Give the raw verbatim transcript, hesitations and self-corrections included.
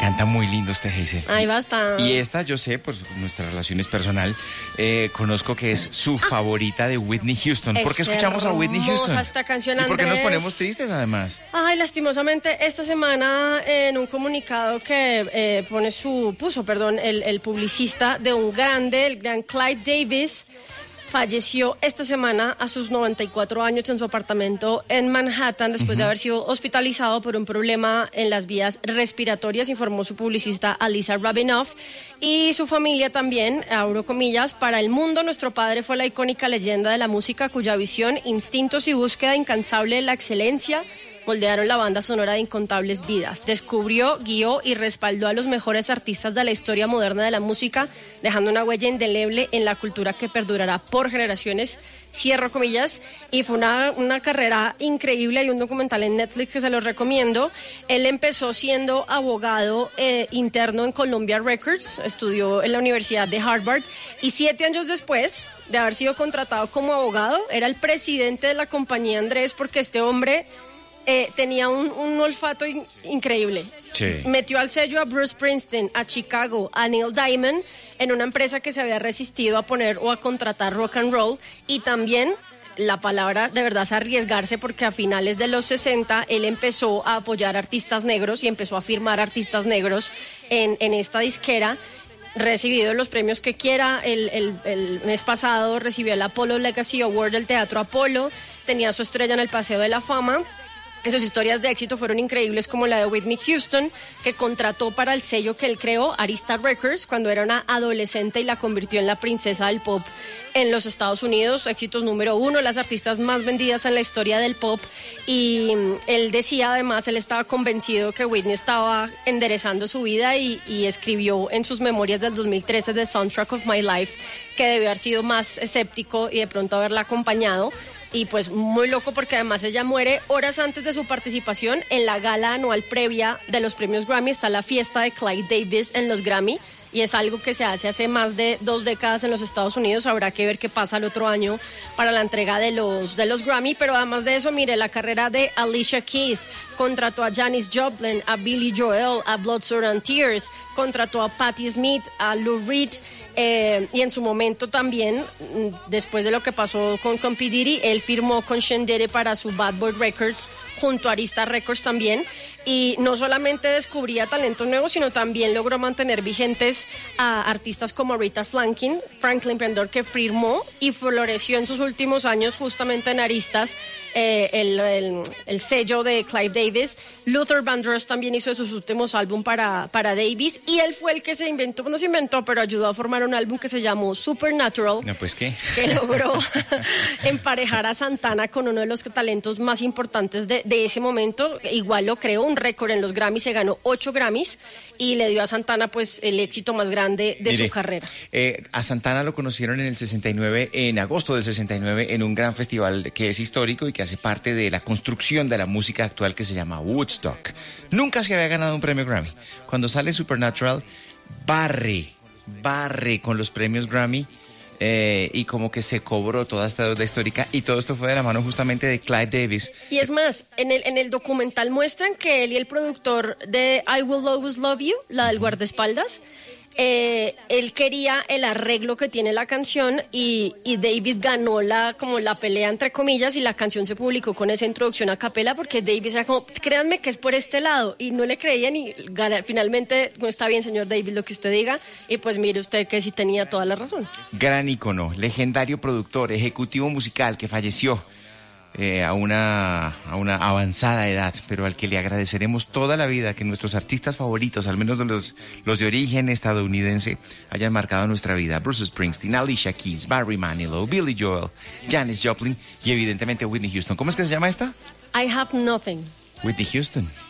canta muy lindo usted, Hazel. Ay, basta. Y esta, yo sé, por nuestra relación es personal, eh, conozco que es su favorita de Whitney Houston. ¿Por qué escuchamos a Whitney Houston? Esta canción, ¿Y por qué nos Andrés? ponemos tristes, además? Ay, lastimosamente, esta semana en un comunicado que eh, pone su, puso, perdón, el, el publicista de un grande, el gran Clive Davis, falleció esta semana a sus noventa y cuatro años en su apartamento en Manhattan después uh-huh. de haber sido hospitalizado por un problema en las vías respiratorias, informó su publicista Alisa Rabinoff. Y su familia también, abro comillas, para el mundo nuestro padre fue la icónica leyenda de la música cuya visión, instintos y búsqueda incansable de la excelencia moldearon la banda sonora de incontables vidas. Descubrió, guió y respaldó a los mejores artistas de la historia moderna de la música, dejando una huella indeleble en la cultura que perdurará por generaciones. Cierro comillas. Y fue una, una carrera increíble. Hay un documental en Netflix que se lo recomiendo. Él empezó siendo abogado eh, interno en Columbia Records, estudió en la Universidad de Harvard y siete años después de haber sido contratado como abogado, era el presidente de la compañía, Andrés, porque este hombre Eh, tenía un, un olfato in, increíble. Sí. Metió al sello a Bruce Springsteen, a Chicago, a Neil Diamond, en una empresa que se había resistido a poner o a contratar rock and roll. Y también, la palabra de verdad es arriesgarse, porque a finales de los sesenta él empezó a apoyar artistas negros y empezó a firmar artistas negros en, en esta disquera. Recibido los premios que quiera. El, el, el mes pasado recibió el Apollo Legacy Award del Teatro Apolo. Tenía su estrella en el Paseo de la Fama. Esas historias de éxito fueron increíbles, como la de Whitney Houston, que contrató para el sello que él creó, Arista Records, cuando era una adolescente y la convirtió en la princesa del pop en los Estados Unidos. Éxitos número uno, las artistas más vendidas en la historia del pop. Y él decía, además, él estaba convencido que Whitney estaba enderezando su vida y, y escribió en sus memorias del dos mil trece, The Soundtrack of My Life, que debió haber sido más escéptico y de pronto haberla acompañado. Y pues muy loco, porque además ella muere horas antes de su participación en la gala anual previa de los premios Grammy. Está la fiesta de Clive Davis en los Grammy y es algo que se hace hace más de dos décadas en los Estados Unidos. Habrá que ver qué pasa el otro año para la entrega de los, de los Grammy. Pero además de eso, mire, la carrera de Alicia Keys, contrató a Janis Joplin, a Billy Joel, a Blood, Sweat and Tears, contrató a Patti Smith, a Lou Reed. Eh, y en su momento también, después de lo que pasó con, con P. Diddy, él firmó con Shendere para su Bad Boy Records, junto a Arista Records también. Y no solamente descubría talentos nuevos, sino también logró mantener vigentes a artistas como Rita Franklin, Franklin Pendor, que firmó y floreció en sus últimos años justamente en Aristas, eh, el, el, el sello de Clive Davis. Luther Vandross también hizo sus últimos álbumes para, para Davis, y él fue el que se inventó, no se inventó, pero ayudó a formar un álbum que se llamó Supernatural. No, pues qué. Que logró emparejar a Santana con uno de los talentos más importantes de, de ese momento. Igual lo creó, un récord en los Grammys, se ganó ocho Grammys y le dio a Santana pues el éxito más grande de Mire, su carrera. Eh, a Santana lo conocieron en el sesenta y nueve, en agosto del sesenta y nueve, en un gran festival que es histórico y que hace parte de la construcción de la música actual, que se llama Woodstock. Nunca se había ganado un premio Grammy. Cuando sale Supernatural, barre, barre con los premios Grammy. Eh, y como que se cobró toda esta deuda histórica, y todo esto fue de la mano justamente de Clive Davis. Y es más, en el, en el documental muestran que él y el productor de I Will Always Love You, la del guardaespaldas, eh, él quería el arreglo que tiene la canción, y, y Davis ganó la, como la pelea entre comillas, y la canción se publicó con esa introducción a capela, porque Davis era como, créanme que es por este lado, y no le creían, y gana, finalmente, no está bien, señor Davis, lo que usted diga, y pues mire usted que sí tenía toda la razón. Gran ícono, legendario productor, ejecutivo musical, que falleció Eh, a una, a una avanzada edad, pero al que le agradeceremos toda la vida que nuestros artistas favoritos, al menos los, los de origen estadounidense, hayan marcado nuestra vida. Bruce Springsteen, Alicia Keys, Barry Manilow, Billy Joel, Janis Joplin y evidentemente Whitney Houston. ¿Cómo es que se llama esta? I Have Nothing. Whitney Houston.